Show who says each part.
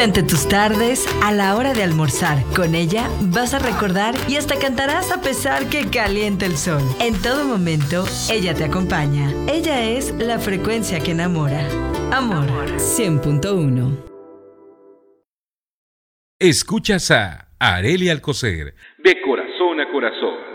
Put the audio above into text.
Speaker 1: Durante tus tardes, a la hora de almorzar, con ella vas a recordar y hasta cantarás a pesar que caliente el sol. En todo momento, ella te acompaña. Ella es la frecuencia que enamora. Amor 100.1.
Speaker 2: Escuchas a Arely Alcocer.
Speaker 3: De corazón a corazón.